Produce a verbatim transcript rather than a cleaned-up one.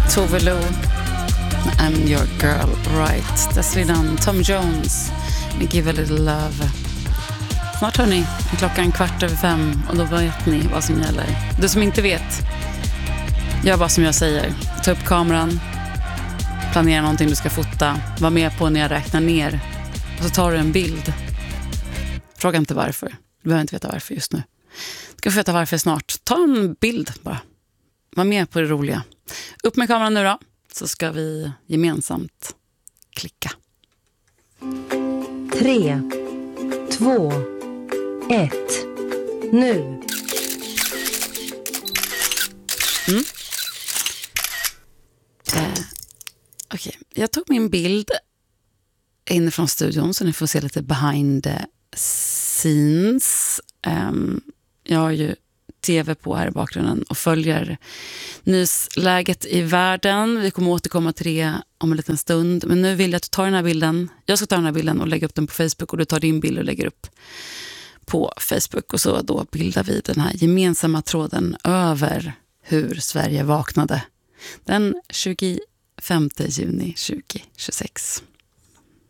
Tove Lo, I'm your girl right. Dessförinnan Tom Jones med Give a little love. Snart hörni, klockan kvart över fem och då vet ni vad som gäller. Du som inte vet, gör bara som jag säger. Ta upp kameran, planera någonting du ska fota, var med på när jag räknar ner och så tar du en bild. Fråga inte varför, du behöver inte veta varför just nu. Du ska få veta varför snart. Ta en bild bara, var med på det roliga. Upp med kameran nu då, så ska vi gemensamt klicka. Tre, två, ett, nu. Mm. Eh, Okej, okay. Jag tog min bild inifrån studion så ni får se lite behind the scenes. Um, jag har ju tv på här i bakgrunden och följer nyhetsläget i världen. Vi kommer återkomma till det om en liten stund. Men nu vill jag att du tar den här bilden. Jag ska ta den här bilden och lägga upp den på Facebook och du tar din bild och lägger upp på Facebook. Och så då bildar vi den här gemensamma tråden över hur Sverige vaknade den tjugofemte juni tjugohundratjugosex.